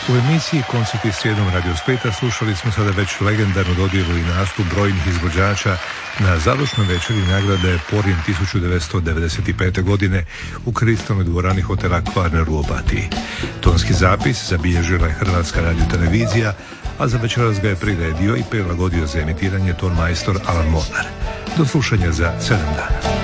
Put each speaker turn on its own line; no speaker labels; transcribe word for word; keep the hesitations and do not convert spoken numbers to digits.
U emisiji Koncerti srijedom Radio Splita slušali smo sada već legendarnu dodjelu i nastup brojnih izvođača na završnoj večeri nagrade Porin tisuću devetsto devedeset pete. godine u kristalnoj dvorani hotela Kvarner u Opatiji. Tonski zapis zabilježila je Hrvatska radiotelevizija, a za večeras ga je priredio i prilagodio za emitiranje ton majstor Alan Molnar. Do slušanja za sedam dana.